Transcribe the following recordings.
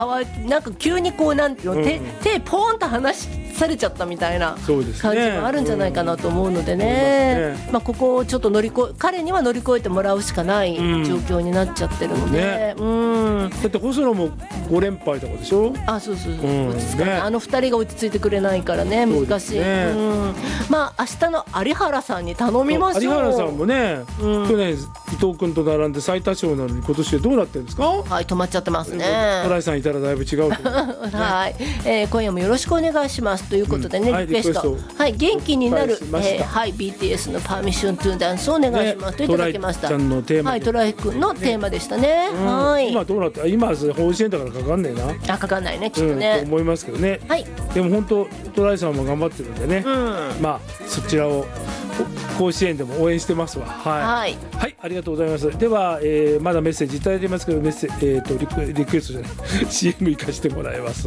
なんか急にこうなんていうの、手ポーンと離されちゃったみたいな感じもあるんじゃないかなと思うのでね、ここをちょっと彼には乗り越えてもらうしかない状況になっちゃってるので、だって細野も5連敗とかでしょ。 そうそうそう、落ち着かない、あの2人が落ち着いてくれないからね、難しい。明日の有原さんに頼みましょう。 有原さんもね、去年伊藤君と並んで最多勝なのに今年でどうなってるんですか。 止まっちゃってますね。 トライさんいたらだいぶ違うと思う、 はい、今夜もよろしくお願いしますということでね、リクエスト、元気になる、BTS のパーミッショントゥーダンスをお願いしますといただきました。 トライちゃんのテーマ、 トライ君のテーマでしたね。 今どうなって、今は甲子園だからかかんねえな。 かかんないね、きっとね、 と思いますけどね。でも本当トライさんも頑張ってるんでね、そちらを甲子園でも応援してますわ。はい、ありがとうございます。では、まだメッセージいただいてますけど、リクエストじゃないCM 行かしてもらいます。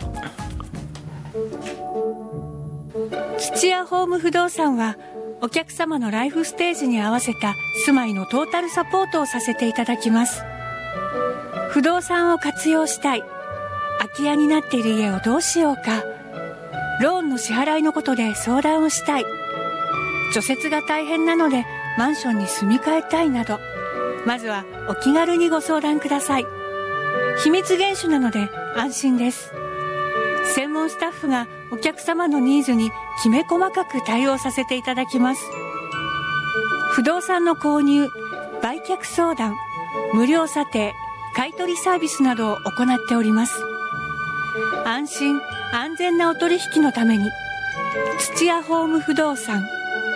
土屋ホーム不動産はお客様のライフステージに合わせた住まいのトータルサポートをさせていただきます。不動産を活用したい、空き家になっている家をどうしようか、ローンの支払いのことで相談をしたい、除雪が大変なのでマンションに住み替えたいなど、まずはお気軽にご相談ください。秘密厳守なので安心です。専門スタッフがお客様のニーズにきめ細かく対応させていただきます。不動産の購入、売却相談、無料査定、買取サービスなどを行っております。安心安全なお取引のために土屋ホーム不動産。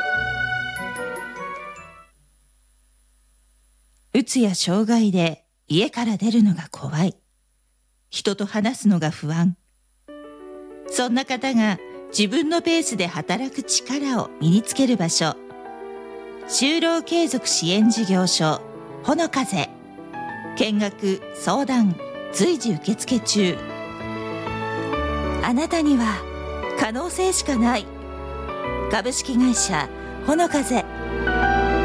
うつや障害で家から出るのが怖い、人と話すのが不安、そんな方が自分のペースで働く力を身につける場所、就労継続支援事業所ほの風。見学相談随時受付中。あなたには可能性しかない。株式会社ほの風。